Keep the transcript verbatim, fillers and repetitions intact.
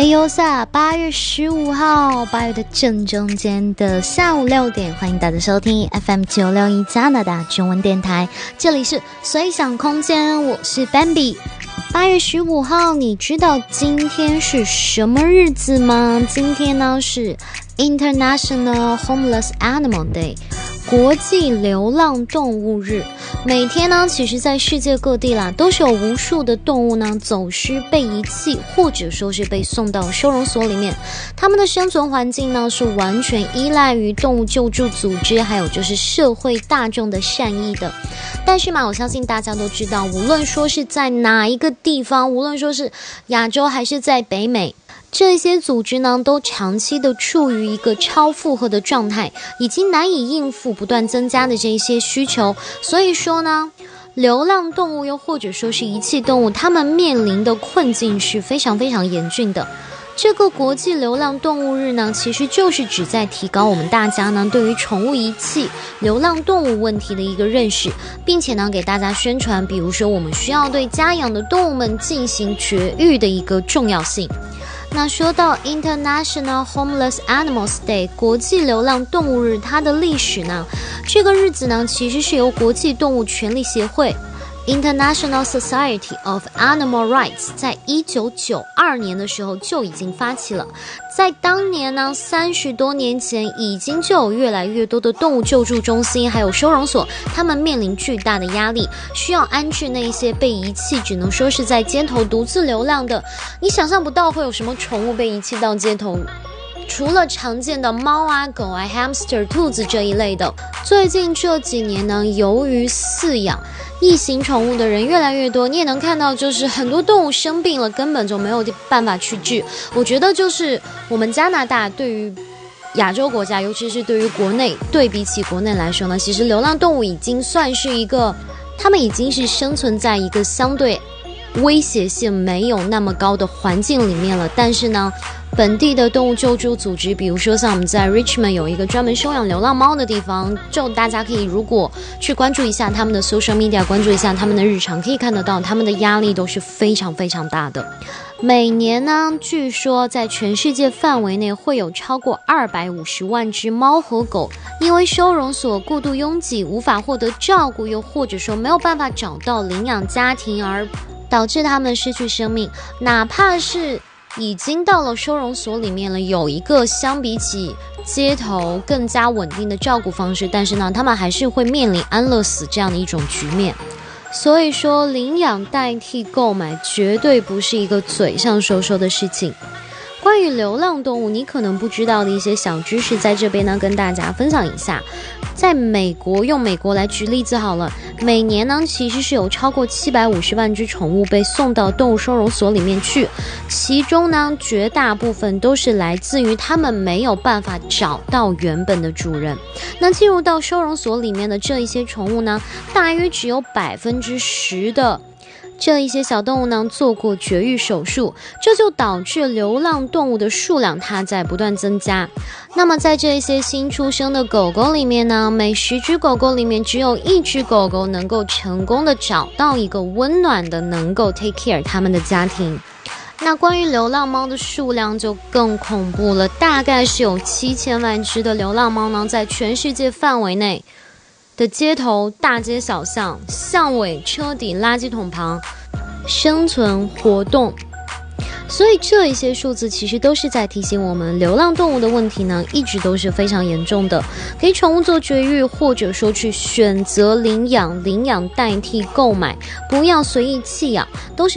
哎呦撒，八月十五号，八月的正中间的下午六点，欢迎大家收听 F M 九六一加拿大中文电台，这里是随想空间，我是 Bambi。八月十五号，你知道今天是什么日子吗？今天呢是 International Homeless Animal Day， 国际流浪动物日。每天呢，其实在世界各地啦，都是有无数的动物呢走失、被遗弃，或者说是被送到收容所里面。它们的生存环境呢，是完全依赖于动物救助组织，还有就是社会大众的善意的。但是嘛，我相信大家都知道，无论说是在哪一个地方，无论说是亚洲还是在北美，这些组织呢，都长期的处于一个超负荷的状态，已经难以应付不断增加的这些需求。所以说呢，流浪动物又或者说是遗弃动物，它们面临的困境是非常非常严峻的。这个国际流浪动物日呢，其实就是旨在提高我们大家呢对于宠物遗弃、流浪动物问题的一个认识，并且呢给大家宣传，比如说我们需要对家养的动物们进行绝育的一个重要性。那说到 International Homeless Animals Day 国际流浪动物日，它的历史呢，这个日子呢其实是由国际动物权利协会 International Society of Animal Rights 在一九九二年的时候就已经发起了。在当年呢，三十多年前已经就有越来越多的动物救助中心还有收容所，他们面临巨大的压力，需要安置那些被遗弃只能说是在街头独自流浪的。你想象不到会有什么宠物被遗弃到街头，除了常见的猫啊、狗啊、hamster、兔子这一类的。最近这几年呢，由于饲养异形宠物的人越来越多，你也能看到就是很多动物生病了，根本就没有办法去治。我觉得就是我们加拿大对于亚洲国家，尤其是对于国内，对比起国内来说呢，其实流浪动物已经算是一个，他们已经是生存在一个相对威胁性没有那么高的环境里面了。但是呢，本地的动物救助组织，比如说像我们在 Richmond 有一个专门收养流浪猫的地方，就大家可以如果去关注一下他们的 social media， 关注一下他们的日常，可以看得到他们的压力都是非常非常大的。每年呢，据说在全世界范围内会有超过二百五十万只猫和狗因为收容所过度拥挤，无法获得照顾，又或者说没有办法找到领养家庭，而导致他们失去生命。哪怕是已经到了收容所里面了，有一个相比起街头更加稳定的照顾方式，但是呢，他们还是会面临安乐死这样的一种局面。所以说，领养代替购买绝对不是一个嘴上说说的事情。关于流浪动物你可能不知道的一些小知识，在这边呢跟大家分享一下。在美国，用美国来举例子好了，每年呢其实是有超过七百五十万只宠物被送到动物收容所里面去，其中呢绝大部分都是来自于他们没有办法找到原本的主人。那进入到收容所里面的这一些宠物呢，大约只有百分之十的这一些小动物呢做过绝育手术，这就导致流浪动物的数量它在不断增加。那么在这一些新出生的狗狗里面呢，每十只狗狗里面只有一只狗狗能够成功的找到一个温暖的能够 take care 他们的家庭。那关于流浪猫的数量就更恐怖了，大概是有七千万只的流浪猫呢在全世界范围内的街头、大街小巷、巷尾、车底、垃圾桶旁生存活动。所以这一些数字其实都是在提醒我们，流浪动物的问题呢一直都是非常严重的。给宠物做绝育，或者说去选择领养，领养代替购买，不要随意弃养，都是